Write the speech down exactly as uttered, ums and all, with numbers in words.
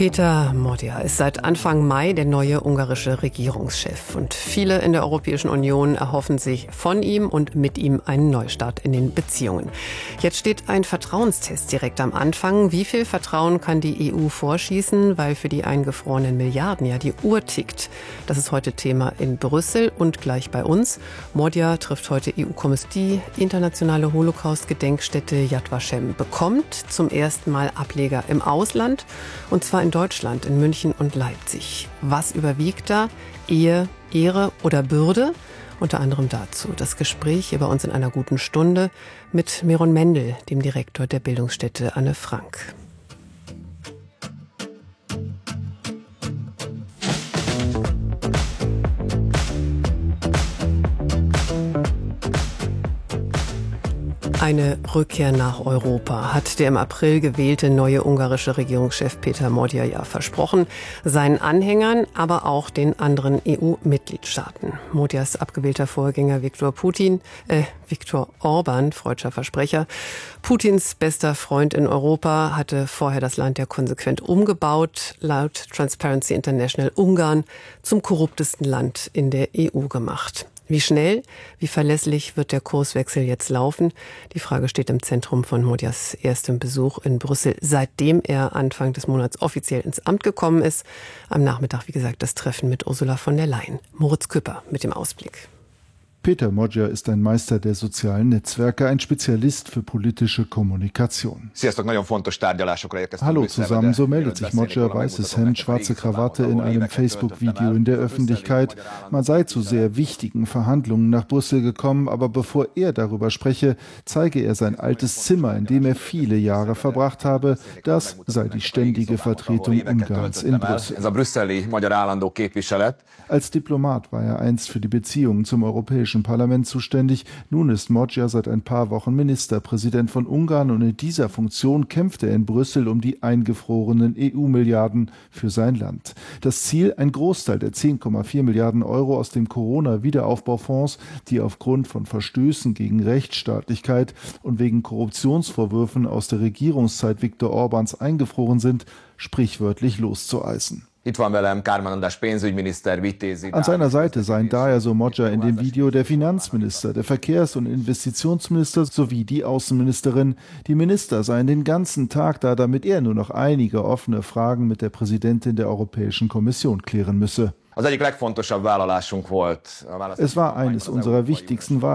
Peter Mordja ist seit Anfang Mai der neue ungarische Regierungschef. Und viele in der Europäischen Union erhoffen sich von ihm und mit ihm einen Neustart in den Beziehungen. Jetzt steht ein Vertrauenstest direkt am Anfang. Wie viel Vertrauen kann die E U vorschießen, weil für die eingefrorenen Milliarden ja die Uhr tickt? Das ist heute Thema in Brüssel und gleich bei uns. Mordja trifft heute E U-Kommission. Die internationale Holocaust-Gedenkstätte Yad Vashem bekommt zum ersten Mal Ableger im Ausland, und zwar in Deutschland, in München und Leipzig. Was überwiegt da? Ehe, Ehre oder Bürde? Unter anderem dazu das Gespräch hier bei uns in einer guten Stunde mit Meron Mendel, dem Direktor der Bildungsstätte Anne Frank. Eine Rückkehr nach Europa hat der im April gewählte neue ungarische Regierungschef Peter Mordja ja versprochen, seinen Anhängern, aber auch den anderen E U-Mitgliedstaaten. Mordjas abgewählter Vorgänger Viktor Putin, äh, Viktor Orban, freudscher Versprecher, Putins bester Freund in Europa, hatte vorher das Land ja konsequent umgebaut, laut Transparency International Ungarn zum korruptesten Land in der E U gemacht. Wie schnell, wie verlässlich wird der Kurswechsel jetzt laufen? Die Frage steht im Zentrum von Mordjas erstem Besuch in Brüssel, seitdem er Anfang des Monats offiziell ins Amt gekommen ist. Am Nachmittag, wie gesagt, das Treffen mit Ursula von der Leyen. Moritz Küpper mit dem Ausblick. Peter Mordja ist ein Meister der sozialen Netzwerke, ein Spezialist für politische Kommunikation. Hallo zusammen, so meldet sich Mordja, weißes Hemd, schwarze Krawatte in einem Facebook-Video in der Öffentlichkeit. Man sei zu sehr wichtigen Verhandlungen nach Brüssel gekommen, aber bevor er darüber spreche, zeige er sein altes Zimmer, in dem er viele Jahre verbracht habe. Das sei die ständige Vertretung Ungarns in Brüssel. Als Diplomat war er einst für die Beziehungen zum Europäischen Parlament zuständig. Nun ist Mordja seit ein paar Wochen Ministerpräsident von Ungarn und in dieser Funktion kämpft er in Brüssel um die eingefrorenen E U-Milliarden für sein Land. Das Ziel, ein Großteil der zehn Komma vier Milliarden Euro aus dem Corona-Wiederaufbaufonds, die aufgrund von Verstößen gegen Rechtsstaatlichkeit und wegen Korruptionsvorwürfen aus der Regierungszeit Viktor Orbáns eingefroren sind, sprichwörtlich loszueisen. An seiner Seite seien daher, so Mordja in dem Video, der Finanzminister, der Verkehrs- und Investitionsminister sowie die Außenministerin. Die Minister seien den ganzen Tag da, damit er nur noch einige offene Fragen mit der Präsidentin der Europäischen Kommission klären müsse. Es war eines unserer wichtigsten Wahl